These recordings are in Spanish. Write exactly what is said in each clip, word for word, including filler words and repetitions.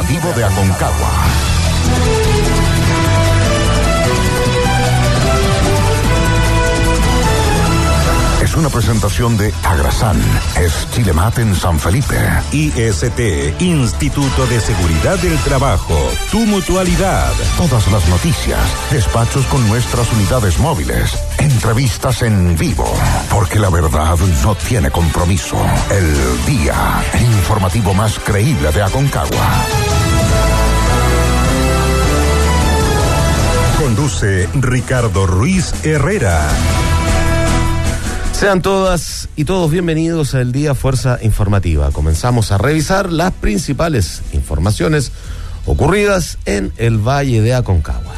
informativo de Aconcagua. Es una presentación de Agrasan, es Chilemat en San Felipe. I S T, Instituto de Seguridad del Trabajo, tu mutualidad. Todas las noticias, despachos con nuestras unidades móviles, entrevistas en vivo, porque la verdad no tiene compromiso. El día, el informativo más creíble de Aconcagua. Conduce Ricardo Ruiz Herrera. Sean todas y todos bienvenidos al Día Fuerza Informativa. Comenzamos a revisar las principales informaciones ocurridas en el Valle de Aconcagua.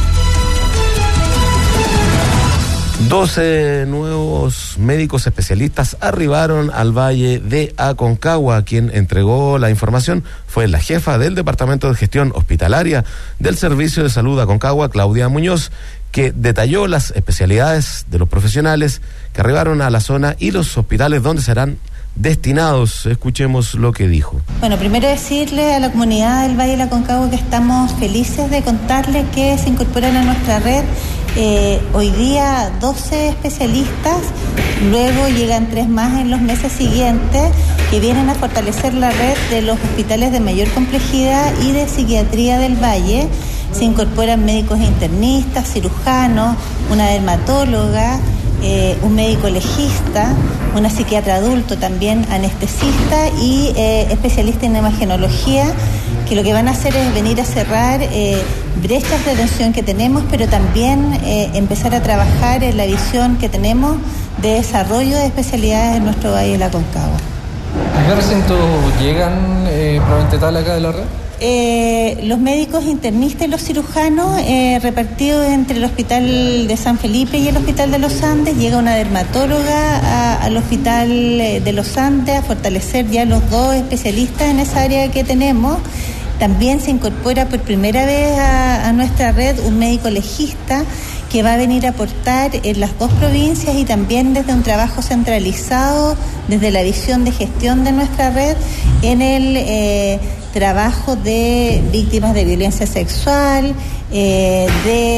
doce nuevos médicos especialistas arribaron al Valle de Aconcagua. Quien entregó la información fue la jefa del Departamento de Gestión Hospitalaria del Servicio de Salud de Aconcagua, Claudia Muñoz, que detalló las especialidades de los profesionales que arribaron a la zona y los hospitales donde serán destinados. Escuchemos lo que dijo. Bueno, primero decirle a la comunidad del Valle de Aconcagua que estamos felices de contarles que se incorporan a nuestra red eh, hoy día doce especialistas, luego llegan tres más en los meses siguientes que vienen a fortalecer la red de los hospitales de mayor complejidad y de psiquiatría del Valle. Se incorporan médicos internistas, cirujanos, una dermatóloga, eh, un médico legista, una psiquiatra adulto también, anestesista y eh, especialista en imagenología, que lo que van a hacer es venir a cerrar eh, brechas de atención que tenemos, pero también eh, empezar a trabajar en la visión que tenemos de desarrollo de especialidades en nuestro Valle de la Aconcagua. ¿A qué recinto llegan eh, probablemente tal acá de la red? Eh, los médicos internistas y los cirujanos eh, repartidos entre el Hospital de San Felipe y el Hospital de los Andes. Llega una dermatóloga a, al Hospital de los Andes a fortalecer ya los dos especialistas en esa área que tenemos. También se incorpora por primera vez a, a nuestra red un médico legista que va a venir a aportar en las dos provincias y también desde un trabajo centralizado, desde la visión de gestión de nuestra red, en el eh, trabajo de víctimas de violencia sexual, eh,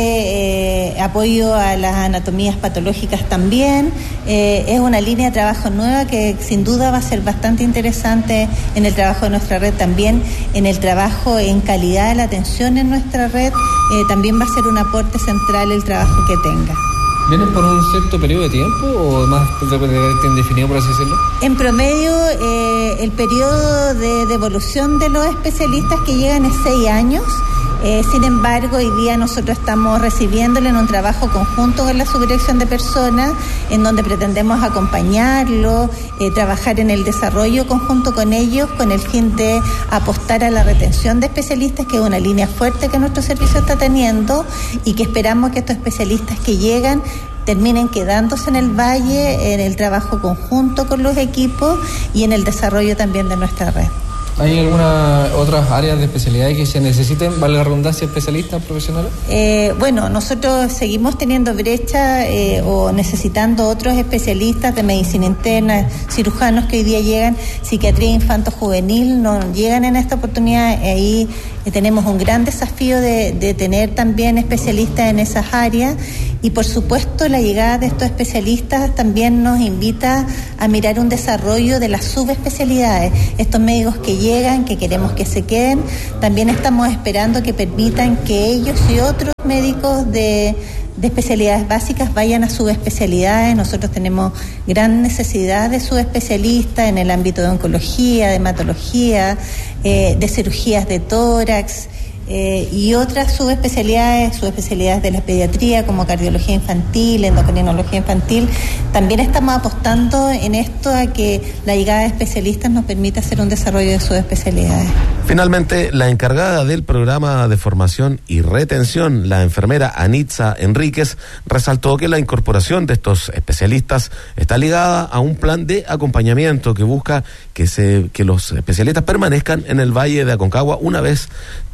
de eh, apoyo a las anatomías patológicas también. Eh, es una línea de trabajo nueva que sin duda va a ser bastante interesante en el trabajo de nuestra red, también en el trabajo en calidad de la atención en nuestra red. Eh, también va a ser un aporte central el trabajo que tenga. ¿Vienen por un cierto periodo de tiempo o más indefinido, por así decirlo? En promedio, eh, el periodo de devolución de los especialistas que llegan es seis años. Eh, sin embargo, hoy día nosotros estamos recibiéndolo en un trabajo conjunto con la subdirección de personas, en donde pretendemos acompañarlo, eh, trabajar en el desarrollo conjunto con ellos, con el fin de apostar a la retención de especialistas, que es una línea fuerte que nuestro servicio está teniendo, y que esperamos que estos especialistas que llegan terminen quedándose en el Valle, en el trabajo conjunto con los equipos y en el desarrollo también de nuestra red. ¿Hay algunas otras áreas de especialidad que se necesiten, vale la redundancia, especialistas profesionales? Eh, bueno, nosotros seguimos teniendo brecha eh, o necesitando otros especialistas de medicina interna, cirujanos que hoy día llegan, psiquiatría infanto-juvenil, no llegan en esta oportunidad. Ahí eh, tenemos un gran desafío de, de tener también especialistas en esas áreas. Y por supuesto la llegada de estos especialistas también nos invita a mirar un desarrollo de las subespecialidades. Estos médicos que llegan, que queremos que se queden, también estamos esperando que permitan que ellos y otros médicos de, de especialidades básicas vayan a subespecialidades. Nosotros tenemos gran necesidad de subespecialistas en el ámbito de oncología, de hematología, eh, de cirugías de tórax, Eh, y otras subespecialidades, subespecialidades de la pediatría como cardiología infantil, endocrinología infantil. También estamos apostando en esto a que la llegada de especialistas nos permita hacer un desarrollo de subespecialidades. Finalmente, la encargada del programa de formación y retención, la enfermera Anitza Enríquez, resaltó que la incorporación de estos especialistas está ligada a un plan de acompañamiento que busca que, se, que los especialistas permanezcan en el Valle de Aconcagua una vez terminado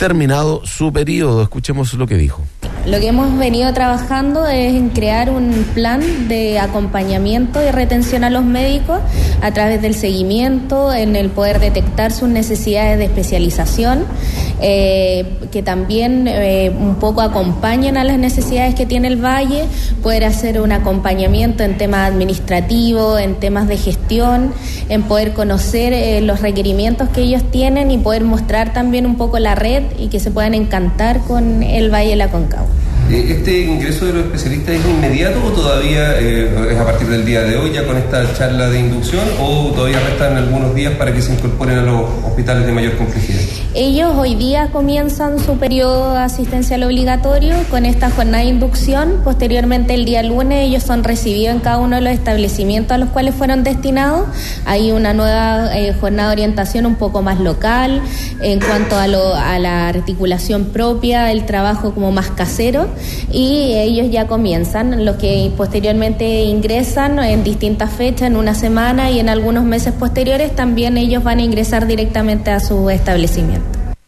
terminado su periodo. Escuchemos lo que dijo. Lo que hemos venido trabajando es en crear un plan de acompañamiento y retención a los médicos a través del seguimiento, en el poder detectar sus necesidades de especialización, eh, que también eh, un poco acompañen a las necesidades que tiene el Valle, poder hacer un acompañamiento en temas administrativos, en temas de gestión, en poder conocer eh, los requerimientos que ellos tienen y poder mostrar también un poco la red y que se puedan encantar con el Valle de la Aconcagua. ¿Este ingreso de los especialistas es inmediato o todavía eh, es a partir del día de hoy, ya con esta charla de inducción, o todavía restan algunos días para que se incorporen a los hospitales de mayor complejidad? Ellos hoy día comienzan su periodo asistencial obligatorio con esta jornada de inducción. Posteriormente, el día lunes, ellos son recibidos en cada uno de los establecimientos a los cuales fueron destinados. Hay una nueva eh, jornada de orientación un poco más local en cuanto a, lo, a la articulación propia, el trabajo como más casero, y ellos ya comienzan, los que posteriormente ingresan en distintas fechas, en una semana y en algunos meses posteriores, también ellos van a ingresar directamente a su establecimiento.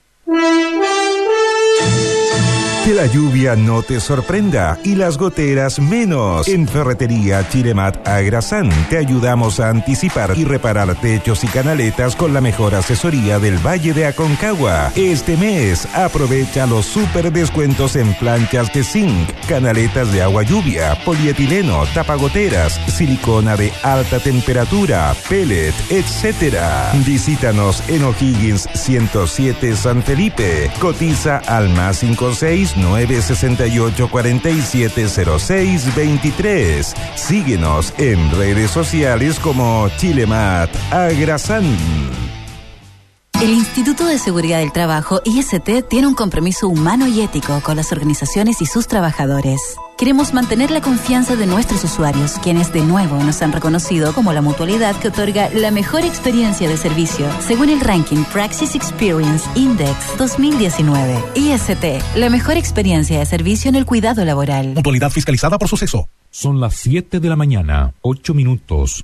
Que la lluvia no te sorprenda y las goteras menos. En Ferretería Chilemat Agrasán te ayudamos a anticipar y reparar techos y canaletas con la mejor asesoría del Valle de Aconcagua. Este mes aprovecha los super descuentos en planchas de zinc, canaletas de agua lluvia, polietileno, tapagoteras, silicona de alta temperatura, pellet, etcétera. Visítanos en O'Higgins ciento siete San Felipe. Cotiza al más cinco seis nueve seis ocho cuatro siete cero seis veintitrés. Síguenos en redes sociales como Chilemat Agrasán. El Instituto de Seguridad del Trabajo, I S T, tiene un compromiso humano y ético con las organizaciones y sus trabajadores. Queremos mantener la confianza de nuestros usuarios, quienes de nuevo nos han reconocido como la mutualidad que otorga la mejor experiencia de servicio, según el ranking Praxis Experience Index dos mil diecinueve. I S T, la mejor experiencia de servicio en el cuidado laboral. Mutualidad fiscalizada por Suceso. Son las siete de la mañana, ocho minutos.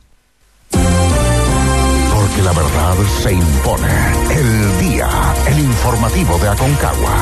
Porque la verdad se impone. El día, el informativo de Aconcagua.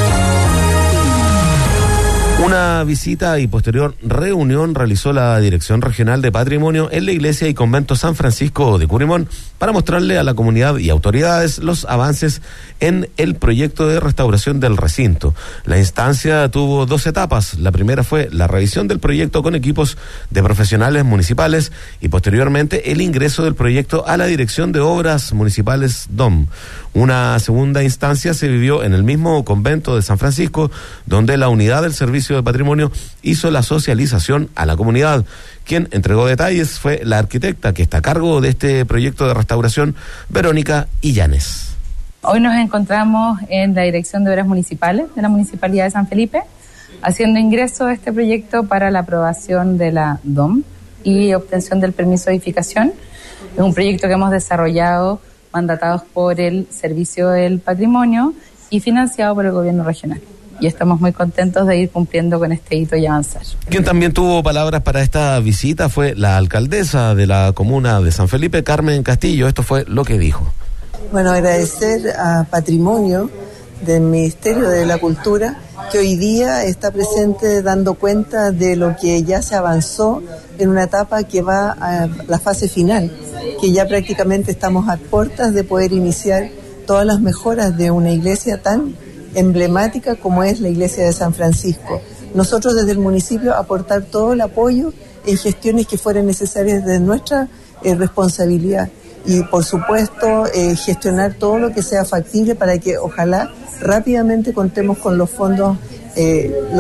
Una visita y posterior reunión realizó la Dirección Regional de Patrimonio en la Iglesia y Convento San Francisco de Curimón para mostrarle a la comunidad y autoridades los avances en el proyecto de restauración del recinto. La instancia tuvo dos etapas. La primera fue la revisión del proyecto con equipos de profesionales municipales y posteriormente el ingreso del proyecto a la Dirección de Obras Municipales D O M. Una segunda instancia se vivió en el mismo convento de San Francisco, donde la unidad del Servicio de Patrimonio hizo la socialización a la comunidad. Quien entregó detalles fue la arquitecta que está a cargo de este proyecto de restauración, Verónica Illanes. Hoy nos encontramos en la Dirección de Obras Municipales de la Municipalidad de San Felipe, haciendo ingreso a este proyecto para la aprobación de la D O M y obtención del permiso de edificación. Es un proyecto que hemos desarrollado mandatados por el Servicio del Patrimonio y financiado por el Gobierno Regional. Y estamos muy contentos de ir cumpliendo con este hito y avanzar. Quien también tuvo palabras para esta visita fue la alcaldesa de la comuna de San Felipe, Carmen Castillo. Esto fue lo que dijo. Bueno, agradecer a Patrimonio del Ministerio de la Cultura, que hoy día está presente dando cuenta de lo que ya se avanzó en una etapa que va a la fase final, que ya prácticamente estamos a puertas de poder iniciar todas las mejoras de una iglesia tan emblemática como es la iglesia de San Francisco. Nosotros desde el municipio aportar todo el apoyo en gestiones que fueran necesarias de nuestra eh, responsabilidad y por supuesto eh, gestionar todo lo que sea factible para que ojalá rápidamente contemos con los fondos eh,